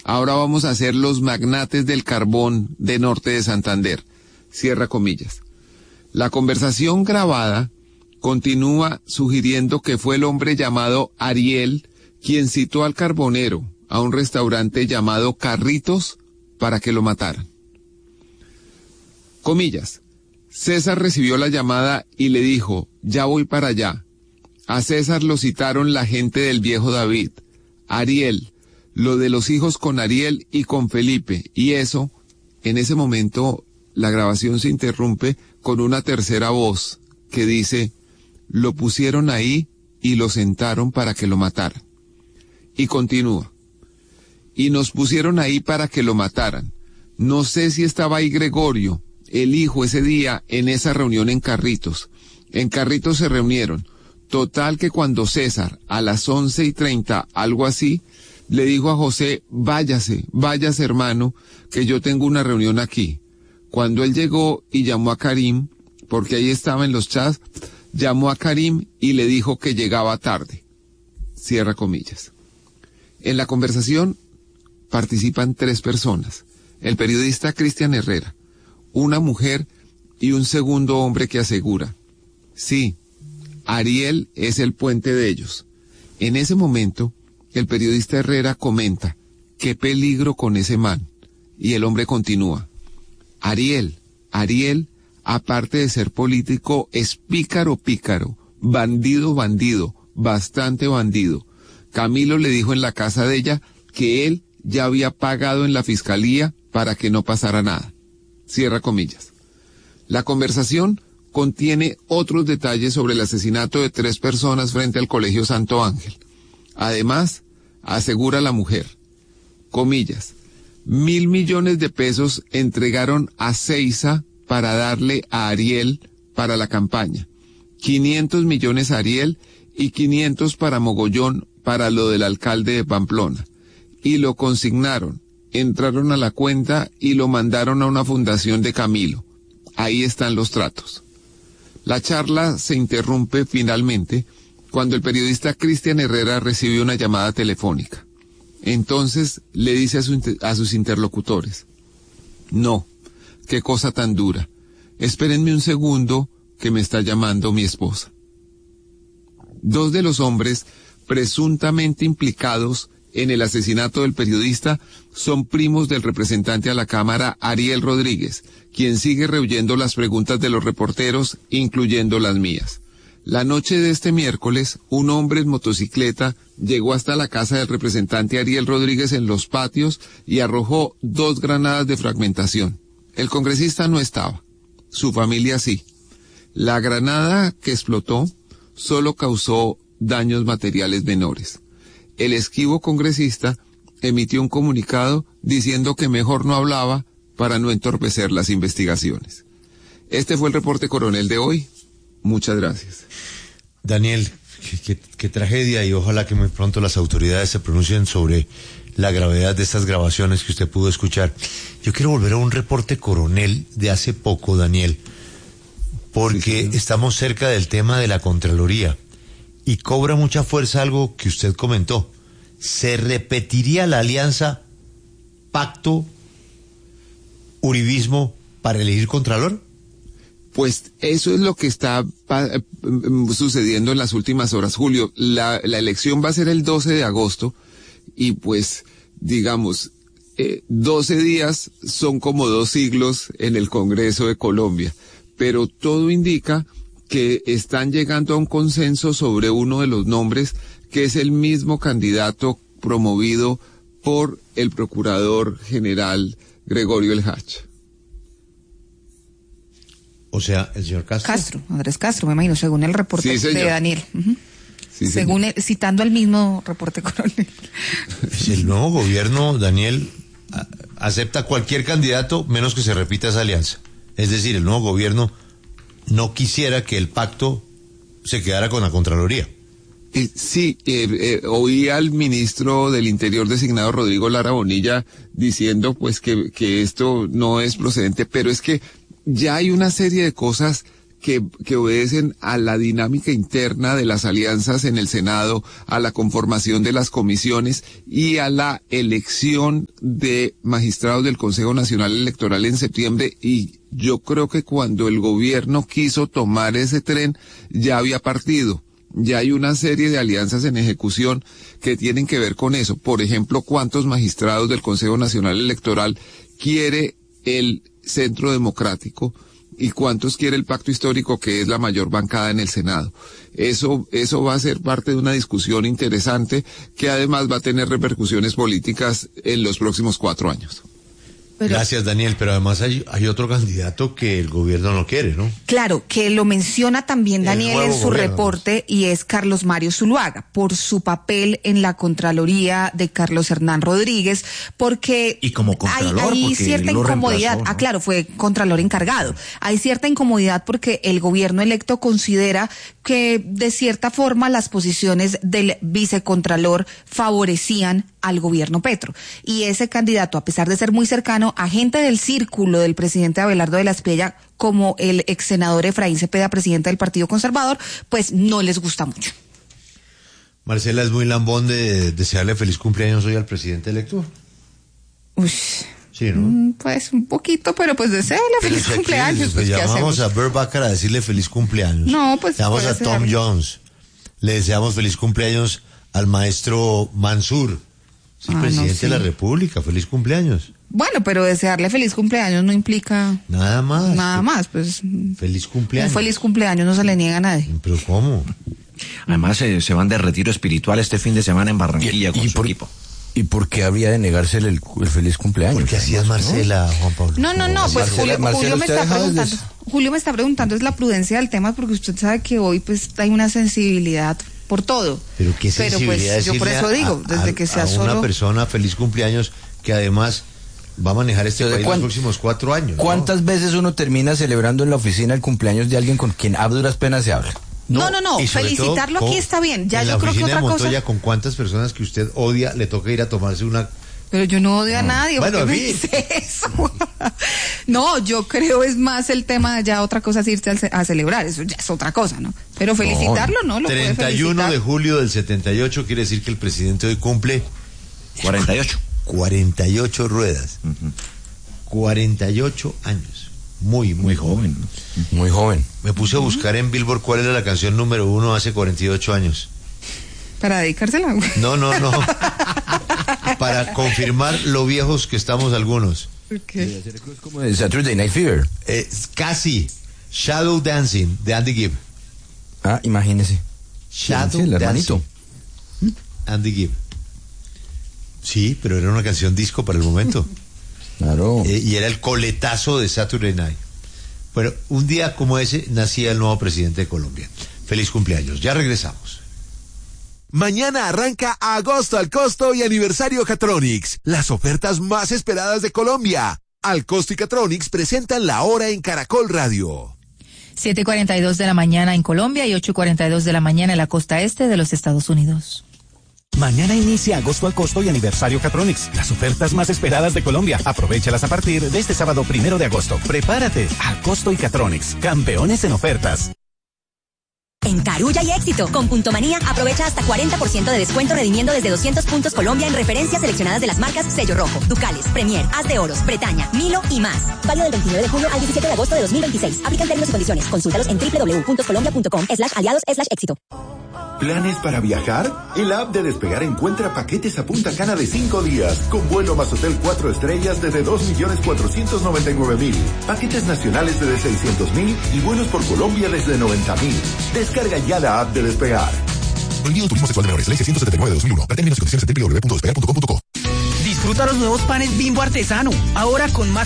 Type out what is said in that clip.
Ahora vamos a ser los magnates del carbón de Norte de Santander. Cierra comillas. La conversación grabada continúa sugiriendo que fue el hombre llamado Ariel quien citó al carbonero a un restaurante llamado Carritos para que lo mataran. Comillas. César recibió la llamada y le dijo, ya voy para allá. A César lo citaron la gente del viejo David. Ariel, lo de los hijos con Ariel y con Felipe. Y eso, en ese momento, la grabación se interrumpe con una tercera voz que dice, lo pusieron ahí y lo sentaron para que lo mataran. Y continúa. Y nos pusieron ahí para que lo mataran. No sé si estaba ahí Gregorio, el hijo, ese día en esa reunión en Carritos. En Carritos se reunieron. Total que cuando César, a las 11:30, algo así, le dijo a José, váyase hermano, que yo tengo una reunión aquí. Cuando él llegó y llamó a Karim, porque ahí estaba en los chats, llamó a Karim y le dijo que llegaba tarde. Cierra comillas. En la conversación participan 3 personas. El periodista Cristian Herrera, una mujer y un segundo hombre que asegura, sí, Ariel es el puente de ellos. En ese momento, el periodista Herrera comenta, qué peligro con ese man. Y el hombre continúa, Ariel, aparte de ser político, es pícaro, bandido, bastante bandido. Camilo le dijo en la casa de ella que él ya había pagado en la fiscalía para que no pasara nada. Cierra comillas. La conversación contiene otros detalles sobre el asesinato de 3 personas frente al Colegio Santo Ángel. Además, asegura la mujer, comillas, 1.000 millones de pesos entregaron a Seiza para darle a Ariel para la campaña, 500 millones a Ariel y 500 para Mogollón para lo del alcalde de Pamplona. Y lo consignaron, entraron a la cuenta y lo mandaron a una fundación de Camilo. Ahí están los tratos. La charla se interrumpe finalmente cuando el periodista Cristian Herrera recibió una llamada telefónica. Entonces le dice a sus interlocutores, no, qué cosa tan dura, espérenme un segundo que me está llamando mi esposa. 2 de los hombres presuntamente implicados en el asesinato del periodista son primos del representante a la Cámara Ariel Rodríguez, quien sigue rehuyendo las preguntas de los reporteros, incluyendo las mías. La noche de este miércoles, un hombre en motocicleta llegó hasta la casa del representante Ariel Rodríguez en Los Patios y arrojó 2 granadas de fragmentación. El congresista no estaba, su familia sí. La granada que explotó solo causó daños materiales menores. El esquivo congresista emitió un comunicado diciendo que mejor no hablaba para no entorpecer las investigaciones. Este fue el reporte coronel de hoy. Muchas gracias. Daniel, qué tragedia, y ojalá que muy pronto las autoridades se pronuncien sobre la gravedad de estas grabaciones que usted pudo escuchar. Yo quiero volver a un reporte coronel de hace poco, Daniel, porque estamos cerca del tema de la Contraloría y cobra mucha fuerza algo que usted comentó. ¿Se repetiría la alianza pacto uribismo para elegir Contralor? Pues eso es lo que está sucediendo en las últimas horas, Julio. La elección va a ser el 12 de agosto y pues, digamos, 12 días son como 2 siglos en el Congreso de Colombia, pero todo indica que están llegando a un consenso sobre uno de los nombres que es el mismo candidato promovido por el Procurador General Gregorio El Hach. O sea, el señor Castro. Andrés Castro, me imagino, según el reporte de Daniel. Uh-huh. Sí, según citando el mismo reporte coronel. El nuevo gobierno, Daniel, acepta cualquier candidato menos que se repita esa alianza. Es decir, el nuevo gobierno no quisiera que el pacto se quedara con la Contraloría. Oí al ministro del Interior designado, Rodrigo Lara Bonilla, diciendo pues que esto no es procedente, pero es que ya hay una serie de cosas que obedecen a la dinámica interna de las alianzas en el Senado, a la conformación de las comisiones y a la elección de magistrados del Consejo Nacional Electoral en septiembre. Y yo creo que cuando el gobierno quiso tomar ese tren, ya había partido. Ya hay una serie de alianzas en ejecución que tienen que ver con eso. Por ejemplo, ¿cuántos magistrados del Consejo Nacional Electoral quiere el Centro Democrático? ¿Y cuántos quiere el Pacto Histórico, que es la mayor bancada en el Senado? Eso va a ser parte de una discusión interesante que además va a tener repercusiones políticas en los próximos 4 años. Gracias, Daniel, pero además hay otro candidato que el gobierno no quiere, ¿no? Claro, que lo menciona también Daniel en su reporte, y es Carlos Mario Zuluaga, por su papel en la Contraloría de Carlos Hernán Rodríguez, porque y como Contralor, hay cierta incomodidad. ¿No? Claro, fue Contralor encargado. Hay cierta incomodidad porque el gobierno electo considera que de cierta forma las posiciones del vicecontralor favorecían al gobierno Petro. Y ese candidato, a pesar de ser muy cercano, agente del círculo del presidente Abelardo de la Espriella, como el ex senador Efraín Cepeda, presidente del Partido Conservador, pues no les gusta mucho. Marcela es muy lambón de desearle feliz cumpleaños hoy al presidente electo. Uy. Sí, ¿no? Pues un poquito, pero pues desearle feliz cumpleaños. Pues llamamos a Burt Bacharach a decirle feliz cumpleaños. No, pues llamamos a Tom Jones. Le deseamos feliz cumpleaños al maestro Mansur. Sí, presidente de la República, feliz cumpleaños. Bueno, pero desearle feliz cumpleaños no implica... Nada más. Nada más, pues... Feliz cumpleaños. Un feliz cumpleaños no se le niega a nadie. ¿Pero cómo? Además se van de retiro espiritual este fin de semana en Barranquilla con su equipo. ¿Y por qué habría de negarse el feliz cumpleaños? Porque así es Marcela, ¿no? Juan Pablo. No, pues Marcela, Julio me está preguntando es la prudencia del tema, porque usted sabe que hoy pues hay una sensibilidad por todo. Pero qué sensibilidad, pues yo por eso digo, desde que sea solo una persona feliz cumpleaños que además va a manejar este país los próximos 4 años. ¿Cuántas veces uno termina celebrando en la oficina el cumpleaños de alguien con quien a duras penas se habla? No, felicitarlo aquí está bien. Ya yo creo que otra cosa. ¿Con cuántas personas que usted odia le toca ir a tomarse una? Pero yo no odio a nadie. Bueno, ¿por qué me dice eso? No, yo creo es más el tema, ya otra cosa es irse a celebrar, eso ya es otra cosa, ¿no? Pero felicitarlo, ¿no? Lo 31 de julio del 78 quiere decir que el presidente hoy cumple 48 ruedas. 48 años. Muy joven. Muy joven. Me puse a buscar en Billboard cuál era la canción número 1 hace 48 años. ¿Para dedicársela? No. Para confirmar lo viejos que estamos algunos. Okay. Es como de Saturday Night Fever. Casi. Shadow Dancing, de Andy Gibb. Ah, imagínese. Shadow Dancing. Andy Gibb. Sí, pero era una canción disco para el momento. Claro. Y era el coletazo de Saturday Night. Bueno, un día como ese nacía el nuevo presidente de Colombia. Feliz cumpleaños. Ya regresamos. Mañana arranca Agosto al Costo y Aniversario Catronics, las ofertas más esperadas de Colombia. Al Costo y Catronics presentan la hora en Caracol Radio. 7:42 de la mañana en Colombia y 8:42 de la mañana en la costa este de los Estados Unidos. Mañana inicia Agosto al Costo y Aniversario Catronics, las ofertas más esperadas de Colombia. Aprovéchalas a partir de este sábado 1 de agosto. Prepárate. Agosto y Catronics, campeones en ofertas. En Carulla y Éxito, con Punto Manía, aprovecha hasta 40% de descuento redimiendo desde 200 puntos Colombia en referencias seleccionadas de las marcas Sello Rojo, Ducales, Premier, As de Oros, Bretaña, Milo y más. Válido del 29 de julio al 17 de agosto de 2026. Aplican términos y condiciones. Consúltalos en www.colombia.com/aliados/éxito. ¿Planes para viajar? En la app de Despegar encuentra paquetes a Punta Cana de 5 días, con vuelo más hotel 4 estrellas desde 2.499.000, paquetes nacionales desde 600.000 y vuelos por Colombia desde 90.000. Descarga ya la app de Despegar. Prohibido turismo sexual de menores, ley 679 de 2001. Para términos y condiciones en www.despegar.com.co. Disfruta los nuevos panes Bimbo Artesano, ahora con más